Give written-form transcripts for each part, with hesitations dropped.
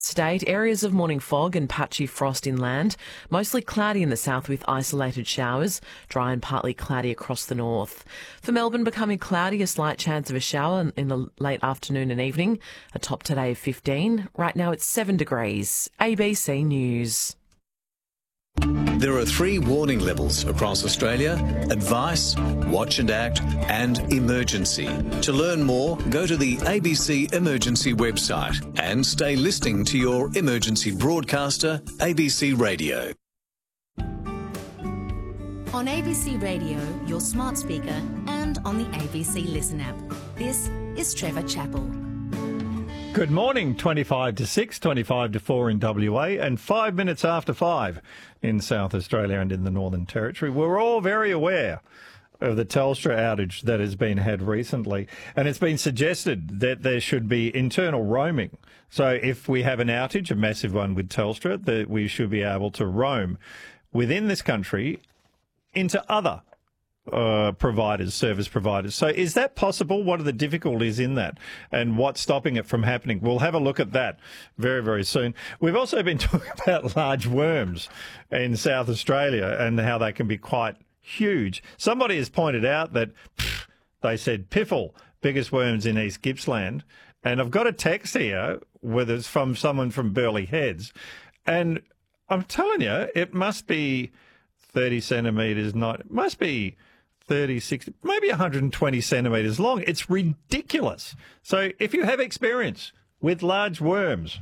State, areas of morning fog and patchy frost inland, mostly cloudy in the south with isolated showers, dry and partly cloudy across the north. For Melbourne, becoming cloudy, a slight chance of a shower in the late afternoon and evening, a top today of 15. Right now it's 7 degrees. ABC News. There are 3 warning levels across Australia: advice, watch and act, and emergency. To learn more, go to the ABC Emergency website and stay listening to your emergency broadcaster, ABC Radio. On ABC Radio, your smart speaker, and on the ABC Listen app. This is Trevor Chappell. Good morning, 25 to 6, 25 to 4 in WA, and 5 minutes after 5 in South Australia and in the Northern Territory. We're all very aware of the Telstra outage that has been had recently, and it's been suggested that there should be internal roaming. So if we have an outage, a massive one with Telstra, that we should be able to roam within this country into other service providers. So is that possible? What are the difficulties in that? And what's stopping it from happening? We'll have a look at that very, very soon. We've also been talking about large worms in South Australia and how they can be quite huge. Somebody has pointed out that they said piffle, biggest worms in East Gippsland. And I've got a text here, whether it's from someone from Burleigh Heads. And I'm telling you, it must be 30 centimetres, it must be 30, 60, maybe 120 centimetres long. It's ridiculous. So if you have experience with large worms,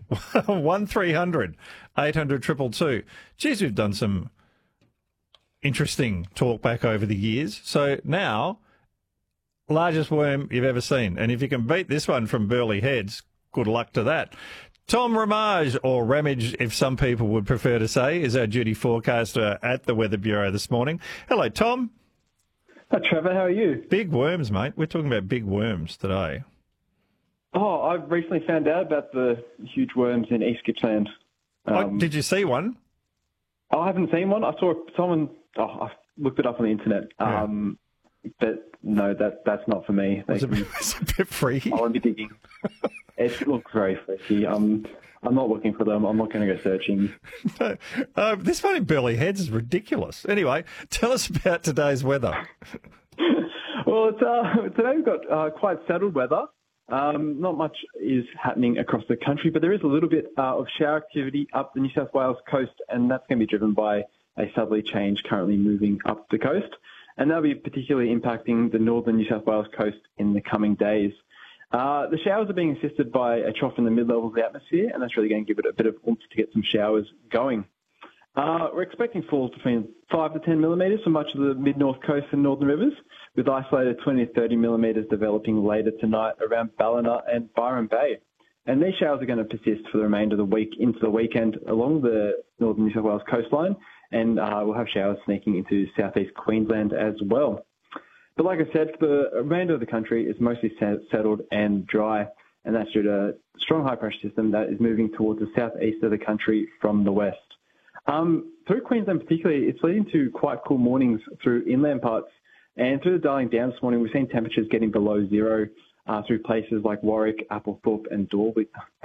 1300 800 222. Geez, we've done some interesting talk back over the years. So now, largest worm you've ever seen. And if you can beat this one from Burleigh Heads, good luck to that. Tom Ramage, or Ramage if some people would prefer to say, is our duty forecaster at the Weather Bureau this morning. Hello, Tom. Hi, Trevor. How are you? Big worms, mate. We're talking about big worms today. Oh, I've recently found out about the huge worms in East Gippsland. Did you see one? I haven't seen one. I saw someone. I looked it up on the internet. Yeah. But no, that's not for me. It's a bit freaky. I won't be digging. It looks very freaky. I'm not looking for them. I'm not going to go searching. This one in Burleigh Heads is ridiculous. Anyway, tell us about today's weather. Well, today we've got quite settled weather. Not much is happening across the country, but there is a little bit of shower activity up the New South Wales coast, and that's going to be driven by a southerly change currently moving up the coast. And that'll be particularly impacting the northern New South Wales coast in the coming days. The showers are being assisted by a trough in the mid-levels of the atmosphere, and that's really going to give it a bit of oomph to get some showers going. We're expecting falls between 5 to 10 millimetres for much of the mid-north coast and northern rivers, with isolated 20 to 30 millimetres developing later tonight around Ballina and Byron Bay. And these showers are going to persist for the remainder of the week into the weekend along the northern New South Wales coastline, and we'll have showers sneaking into southeast Queensland as well. But like I said, the remainder of the country is mostly settled and dry, and that's due to a strong high-pressure system that is moving towards the southeast of the country from the west. Through Queensland particularly, it's leading to quite cool mornings through inland parts, and through the Darling Downs this morning, we've seen temperatures getting below zero through places like Warwick, Applethorpe and Dalby.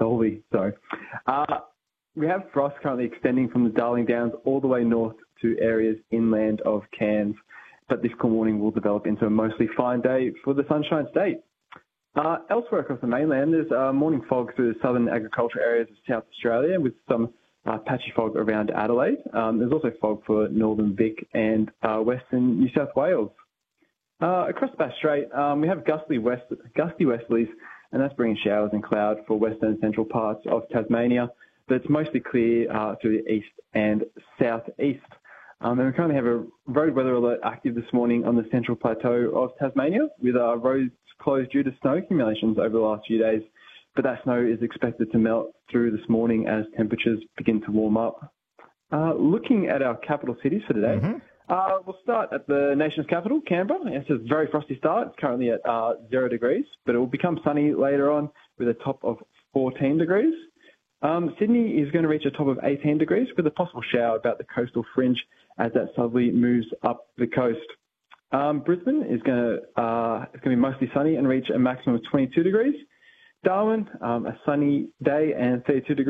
We have frost currently extending from the Darling Downs all the way north to areas inland of Cairns, but this cool morning will develop into a mostly fine day for the Sunshine State. Elsewhere across the mainland, there's morning fog through the southern agricultural areas of South Australia with some patchy fog around Adelaide. There's also fog for northern Vic and western New South Wales. Across the Bass Strait, we have gusty westerlies, and that's bringing showers and cloud for western and central parts of Tasmania, but it's mostly clear through the east and southeast. And we currently have a road weather alert active this morning on the central plateau of Tasmania, with roads closed due to snow accumulations over the last few days. But that snow is expected to melt through this morning as temperatures begin to warm up. Looking at our capital cities for today, we'll start at the nation's capital, Canberra. It's a very frosty start. It's currently at 0 degrees, but it will become sunny later on with a top of 14 degrees. Sydney is going to reach a top of 18 degrees with a possible shower about the coastal fringe as that southerly moves up the coast. Brisbane is going to be mostly sunny and reach a maximum of 22 degrees. Darwin, a sunny day and 32 degrees.